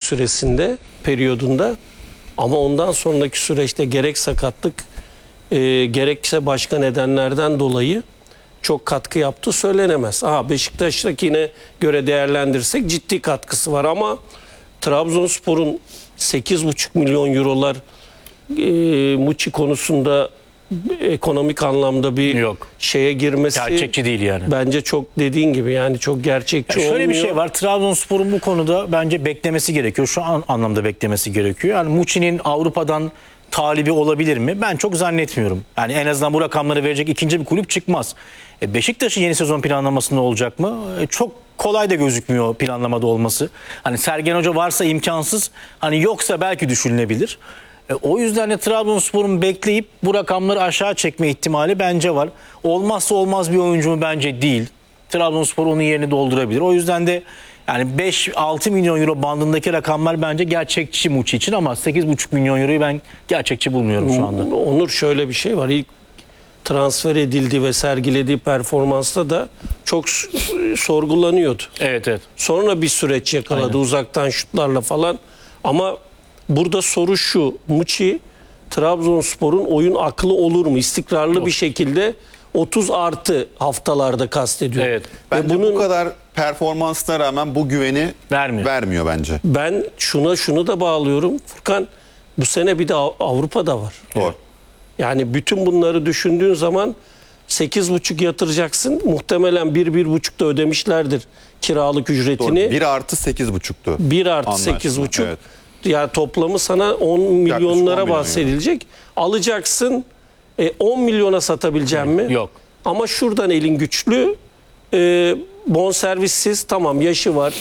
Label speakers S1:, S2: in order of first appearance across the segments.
S1: süresinde, periyodunda, ama ondan sonraki süreçte gerek sakatlık gerekse başka nedenlerden dolayı çok katkı yaptığı söylenemez. Beşiktaş'takine göre değerlendirsek ciddi katkısı var ama Trabzonspor'un 8,5 milyon eurolar Muçi konusunda ekonomik anlamda bir şeye girmesi
S2: gerçekçi değil yani.
S1: Bence çok dediğin gibi yani çok gerçekçi olmuyor.
S2: Şöyle bir şey var. Trabzonspor'un bu konuda bence beklemesi gerekiyor. Şu an anlamda beklemesi gerekiyor. Yani Muçi'nin Avrupa'dan talibi olabilir mi? Ben çok zannetmiyorum. Yani en azından bu rakamları verecek ikinci bir kulüp çıkmaz. Beşiktaş'ın yeni sezon planlamasında olacak mı? Çok kolay da gözükmüyor planlamada olması. Hani Sergen Hoca varsa imkansız. Hani yoksa belki düşünülebilir. O yüzden de Trabzonspor'un bekleyip bu rakamları aşağı çekme ihtimali bence var. Olmazsa olmaz bir oyuncu mu? Bence değil. Trabzonspor onun yerini doldurabilir. O yüzden de yani 5-6 milyon euro bandındaki rakamlar bence gerçekçi Muçi için ama 8,5 milyon euroyu ben gerçekçi bulmuyorum şu anda.
S1: Onur, şöyle bir şey var. İlk transfer edildi ve sergilediği performansta da çok sorgulanıyordu.
S2: Evet.
S1: Sonra bir süreç yakaladı. Aynen. Uzaktan şutlarla falan. Ama burada soru şu. Muçi Trabzonspor'un oyun aklı olur mu? İstikrarlı bir şekilde 30 artı haftalarda kastediyor.
S3: Evet. Bence bu kadar performansına rağmen bu güveni vermiyor bence.
S1: Ben şunu da bağlıyorum. Furkan, bu sene bir de Avrupa'da var.
S3: Doğru.
S1: Yani bütün bunları düşündüğün zaman 8,5 yatıracaksın. Muhtemelen 1-1,5 da ödemişlerdir kiralık ücretini.
S3: Doğru. 1 artı 8,5'tu.
S1: 1 artı 8,5. Evet. Yani toplamı sana 10 milyonlara bahsedilecek. Alacaksın. 10 milyona satabileceğim mi?
S2: Yok.
S1: Ama şuradan elin güçlü. Bonservissiz, tamam, yaşı var.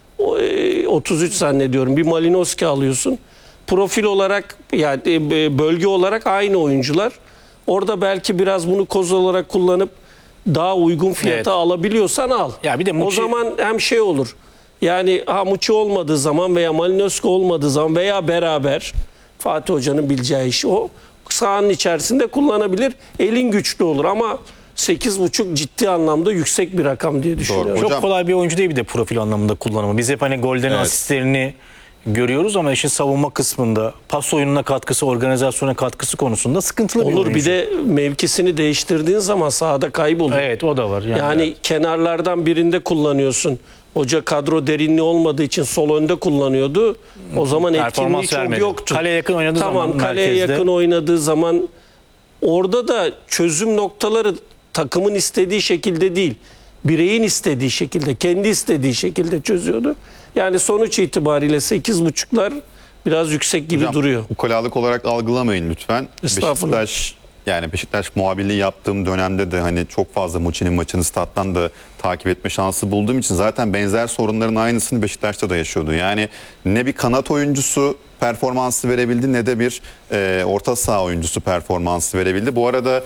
S1: 33 zannediyorum. Bir Malinowski alıyorsun. Profil olarak yani bölge olarak aynı oyuncular. Orada belki biraz bunu koz olarak kullanıp daha uygun fiyata alabiliyorsan al.
S2: Ya bir de
S1: o zaman hem şey olur. Yani Muçi olmadığı zaman veya Malinowski olmadığı zaman veya beraber Fatih Hoca'nın bileceği iş o. Sahanın içerisinde kullanabilir. Elin güçlü olur ama 8,5 ciddi anlamda yüksek bir rakam diye düşünüyorum.
S3: Doğru.
S2: Çok kolay bir oyuncu değil bir de profil anlamında kullanımı. Biz hep hani golden asistlerini görüyoruz ama işin savunma kısmında, pas oyununa katkısı, organizasyona katkısı konusunda sıkıntılı bir oyuncu.
S1: Bir de mevkisini değiştirdiğin zaman sahada kayboluyor.
S2: Evet, o da var.
S1: Yani kenarlardan birinde kullanıyorsun. Hoca kadro derinliği olmadığı için sol önde kullanıyordu. O zaman etkinliği çok yoktu.
S2: Kaleye yakın oynadığı zaman
S1: Tamam, kaleye yakın oynadığı zaman orada da çözüm noktaları takımın istediği şekilde değil, bireyin istediği şekilde, kendi istediği şekilde çözüyordu. Yani sonuç itibariyle 8,5'lar biraz yüksek gibi duruyor.
S3: Ukalalık olarak algılamayın lütfen.
S1: Estağfurullah.
S3: Beşiktaş muhabirliği yaptığım dönemde de hani çok fazla Muçi'nin maçını stat'tan da takip etme şansı bulduğum için zaten benzer sorunların aynısını Beşiktaş'ta da yaşıyordu. Yani ne bir kanat oyuncusu performansı verebildi ne de bir orta saha oyuncusu performansı verebildi. Bu arada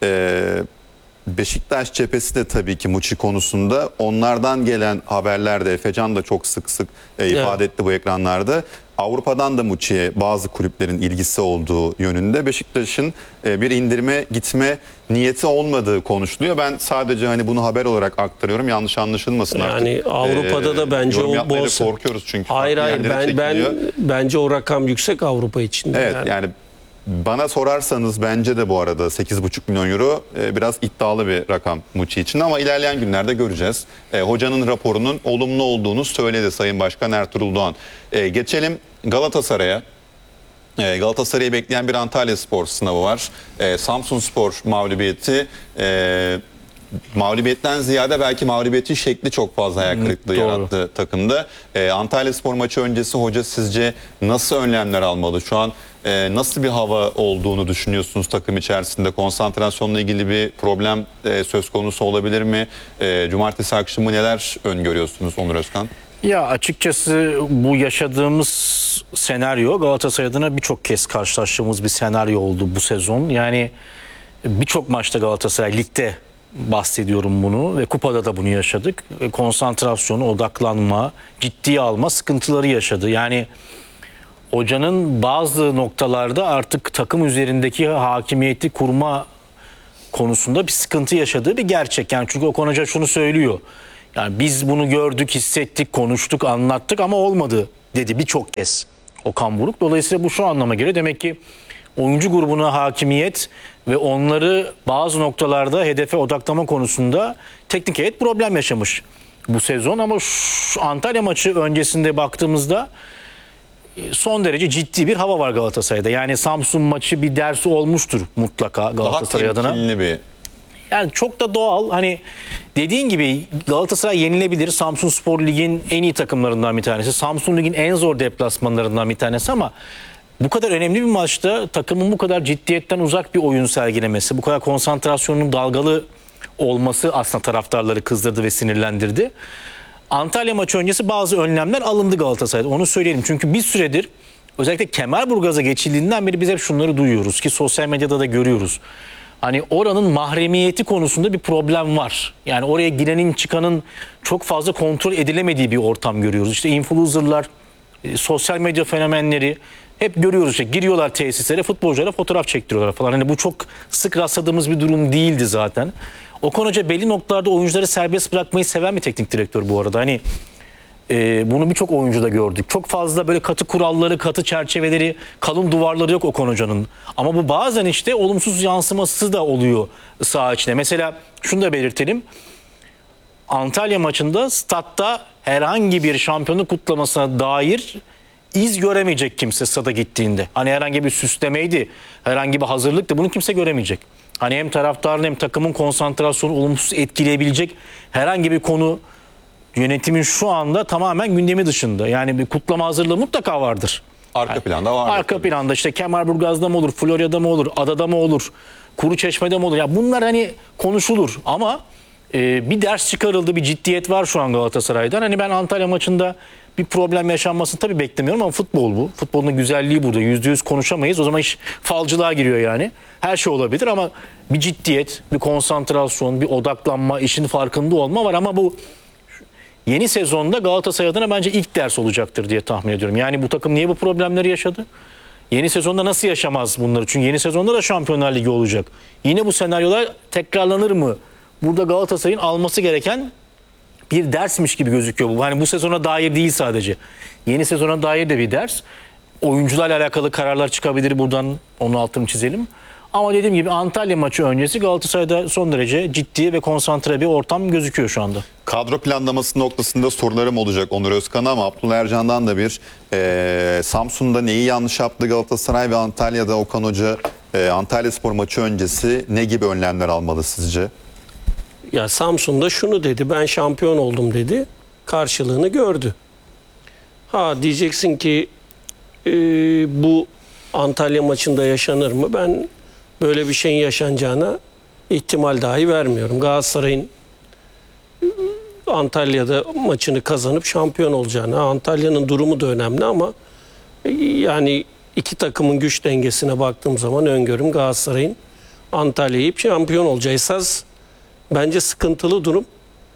S3: Beşiktaş cephesi de tabii ki Muçi konusunda onlardan gelen haberlerde Efecan da çok sık ifade etti bu ekranlarda. Avrupa'dan da Muçi'ye bazı kulüplerin ilgisi olduğu yönünde Beşiktaş'ın bir indirime gitme niyeti olmadığı konuşuluyor. Ben sadece hani bunu haber olarak aktarıyorum. Yanlış anlaşılmasın artık.
S1: Yani Avrupa'da da bence o bolsa.
S3: Korkuyoruz çünkü.
S1: Hayır bence o rakam yüksek Avrupa için.
S3: Evet yani bana sorarsanız bence de bu arada 8,5 milyon euro biraz iddialı bir rakam Muçi için ama ilerleyen günlerde göreceğiz. Hocanın raporunun olumlu olduğunu söyledi Sayın Başkan Ertuğrul Doğan. Geçelim Galatasaray'a. Galatasaray'ı bekleyen bir Antalyaspor sınavı var. Samsunspor mağlubiyeti mağlubiyetten ziyade belki mağlubiyetin şekli çok fazla hayal kırıklığı yarattı takımda. Antalyaspor maçı öncesi hoca sizce nasıl önlemler almalı? Şu an nasıl bir hava olduğunu düşünüyorsunuz takım içerisinde? Konsantrasyonla ilgili bir problem söz konusu olabilir mi? Cumartesi akşamı neler öngörüyorsunuz Onur Özkan?
S2: Ya açıkçası bu yaşadığımız senaryo Galatasaray adına birçok kez karşılaştığımız bir senaryo oldu bu sezon. Yani birçok maçta Galatasaray ligde bahsediyorum bunu ve kupada da bunu yaşadık. Konsantrasyonu, odaklanma, ciddiye alma sıkıntıları yaşadı. Yani hocanın bazı noktalarda artık takım üzerindeki hakimiyeti kurma konusunda bir sıkıntı yaşadığı bir gerçek. Yani çünkü Okan Hoca şunu söylüyor. Yani biz bunu gördük, hissettik, konuştuk, anlattık ama olmadı dedi birçok kez Okan Buruk. Dolayısıyla bu şu anlama geliyor. Demek ki oyuncu grubuna hakimiyet ve onları bazı noktalarda hedefe odaklama konusunda teknik heyet problem yaşamış bu sezon. Ama şu Antalya maçı öncesinde baktığımızda son derece ciddi bir hava var Galatasaray'da. Yani Samsun maçı bir dersi olmuştur mutlaka
S3: Daha
S2: Galatasaray adına.
S3: temkinli bir
S2: Yani çok da doğal. Hani dediğin gibi Galatasaray yenilebilir. Samsunspor Lig'in en iyi takımlarından bir tanesi. Samsun Lig'in en zor deplasmanlarından bir tanesi ama bu kadar önemli bir maçta takımın bu kadar ciddiyetten uzak bir oyun sergilemesi, bu kadar konsantrasyonun dalgalı olması aslında taraftarları kızdırdı ve sinirlendirdi. Antalya maçı öncesi bazı önlemler alındı Galatasaray'da. Onu söyleyelim. Çünkü bir süredir özellikle Kemerburgaz'a geçildiğinden beri biz hep şunları duyuyoruz ki sosyal medyada da görüyoruz. Hani oranın mahremiyeti konusunda bir problem var. Yani oraya girenin çıkanın çok fazla kontrol edilemediği bir ortam görüyoruz. İşte influencerlar, sosyal medya fenomenleri hep görüyoruz. İşte giriyorlar tesislere, futbolculara fotoğraf çektiriyorlar falan. Hani bu çok sık rastladığımız bir durum değildi zaten. Okan Hoca belli noktalarda oyuncuları serbest bırakmayı seven bir teknik direktör bu arada. Hani bunu birçok oyuncuda gördük. Çok fazla böyle katı kuralları, katı çerçeveleri, kalın duvarları yok Okan Hoca'nın. Ama bu bazen işte olumsuz yansıması da oluyor saha içine. Mesela şunu da belirtelim. Antalya maçında statta herhangi bir şampiyonluk kutlamasına dair iz göremeyecek kimse stada gittiğinde. Hani herhangi bir süslemeydi, herhangi bir hazırlıktı, bunu kimse göremeyecek. Hani hem taraftarın hem takımın konsantrasyonu olumsuz etkileyebilecek herhangi bir konu yönetimin şu anda tamamen gündemi dışında. Yani bir kutlama hazırlığı mutlaka vardır.
S3: arka planda var.
S2: Arka planda işte Kemerburgaz'da mı olur, Florya'da mı olur, Adada mı olur, Kuruçeşme'de mi olur? Ya bunlar hani konuşulur ama bir ders çıkarıldı, bir ciddiyet var şu an Galatasaray'dan. Hani ben Antalya maçında bir problem yaşanmasını tabii beklemiyorum ama futbol bu. Futbolun da güzelliği burada. %100 konuşamayız. O zaman iş falcılığa giriyor yani. Her şey olabilir ama bir ciddiyet, bir konsantrasyon, bir odaklanma, işin farkında olma var ama bu yeni sezonda Galatasaray adına bence ilk ders olacaktır diye tahmin ediyorum. Yani bu takım niye bu problemleri yaşadı? Yeni sezonda nasıl yaşamaz bunları? Çünkü yeni sezonda da Şampiyonlar Ligi olacak. Yine bu senaryolar tekrarlanır mı? Burada Galatasaray'ın alması gereken bir dersmiş gibi gözüküyor bu. Hani bu sezona dair değil sadece. Yeni sezona dair de bir ders. Oyuncularla alakalı kararlar çıkabilir buradan. Onun altını çizelim. Ama dediğim gibi Antalya maçı öncesi Galatasaray'da son derece ciddi ve konsantre bir ortam gözüküyor şu anda.
S3: Kadro planlaması noktasında sorularım olacak Onur Özkan'a ama Abdullah Ercan'dan da bir Samsun'da neyi yanlış yaptı Galatasaray ve Antalya'da Okan Hoca Antalyaspor maçı öncesi ne gibi önlemler almalı sizce?
S1: Ya Samsun'da şunu dedi, ben şampiyon oldum dedi. Karşılığını gördü. Ha diyeceksin ki bu Antalya maçında yaşanır mı? Ben böyle bir şeyin yaşanacağına ihtimal dahi vermiyorum. Galatasaray'ın Antalya'da maçını kazanıp şampiyon olacağına. Antalya'nın durumu da önemli ama yani iki takımın güç dengesine baktığım zaman öngörüm Galatasaray'ın Antalya'yı şampiyon olacağı. Esas bence sıkıntılı durum.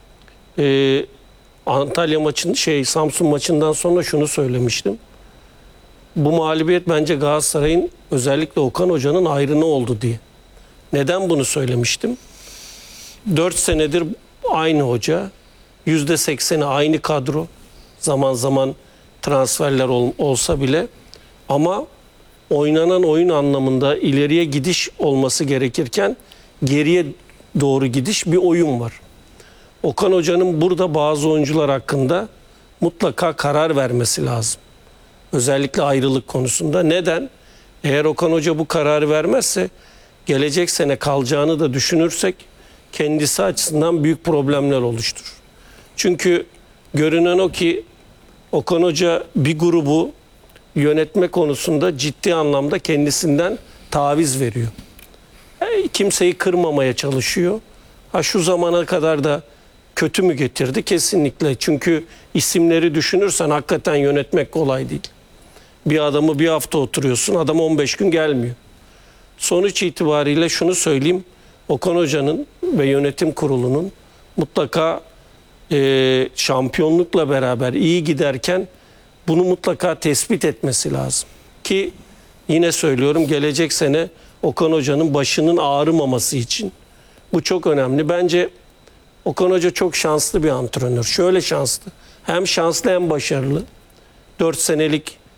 S1: Antalya maçın Samsun maçından sonra şunu söylemiştim. Bu mağlubiyet bence Galatasaray'ın özellikle Okan Hoca'nın ayrını oldu diye. Neden bunu söylemiştim? 4 senedir aynı hoca. %80'i aynı kadro. Zaman zaman transferler olsa bile. Ama oynanan oyun anlamında ileriye gidiş olması gerekirken geriye doğru gidiş bir oyun var. Okan Hoca'nın burada bazı oyuncular hakkında mutlaka karar vermesi lazım. Özellikle ayrılık konusunda. Neden? Eğer Okan Hoca bu kararı vermezse gelecek sene kalacağını da düşünürsek kendisi açısından büyük problemler oluşturur. Çünkü görünen o ki Okan Hoca bir grubu yönetme konusunda ciddi anlamda kendisinden taviz veriyor. Kimseyi kırmamaya çalışıyor. Şu zamana kadar da kötü mü getirdi? Kesinlikle. Çünkü isimleri düşünürsen hakikaten yönetmek kolay değil. Bir adamı bir hafta oturuyorsun, adam 15 gün gelmiyor. Sonuç itibariyle şunu söyleyeyim. Okan Hoca'nın ve yönetim kurulunun mutlaka şampiyonlukla beraber iyi giderken bunu mutlaka tespit etmesi lazım. Ki yine söylüyorum gelecek sene Okan Hoca'nın başının ağrımaması için bu çok önemli. Bence Okan Hoca çok şanslı bir antrenör. Şöyle şanslı. Hem şanslı hem başarılı. 4 senelik